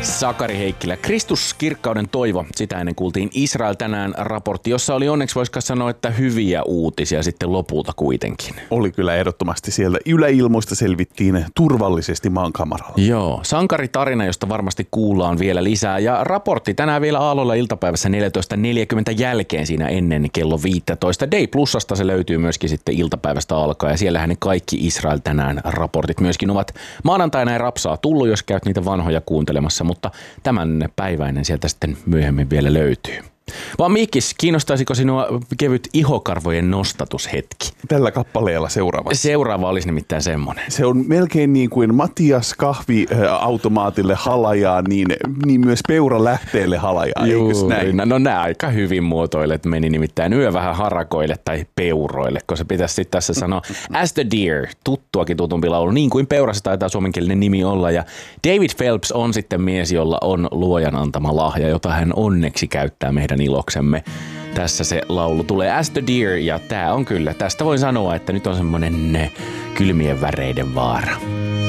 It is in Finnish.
Sakari Heikkilä. Kristus, kirkkauden toivo. Sitä ennen kuultiin Israel tänään raportti, jossa oli onneksi voisiko sanoa, että hyviä uutisia sitten lopulta kuitenkin. Oli kyllä ehdottomasti siellä. Yläilmoista selvittiin turvallisesti maankamaralla. Joo, sankaritarina, josta varmasti kuullaan vielä lisää. Ja raportti tänään vielä aamulla iltapäivässä 14.40 jälkeen siinä ennen kello 15. Day Plusasta se löytyy myöskin sitten iltapäivästä alkaen. Ja siellähän ne kaikki Israel tänään raportit myöskin ovat maanantaina ja rapsaa tullut, jos käyt niitä vanhoja kuuntelemassa. Mutta tämän päiväinen sieltä sitten myöhemmin vielä löytyy. Vaan Mikkis, kiinnostaisiko sinua kevyt ihokarvojen nostatushetki? Tällä kappaleella seuraava. Seuraava olisi nimittäin semmoinen. Se on melkein niin kuin Matias kahviautomaatille halajaa, niin myös Peura lähteelle halajaa, eikös näin? No nämä aika hyvin muotoilet meni nimittäin yö vähän harakoille tai peuroille, kun se pitäisi sitten tässä sanoa As the Deer, tuttuakin tutumpi laulu, niin kuin Peurassa taitaa suomenkielinen nimi olla. Ja David Phelps on sitten mies, jolla on luojan antama lahja, jota hän onneksi käyttää meidän iloksemme. Tässä se laulu tulee As the Deer ja tää on kyllä, tästä voin sanoa, että nyt on semmonen kylmien väreiden vaara.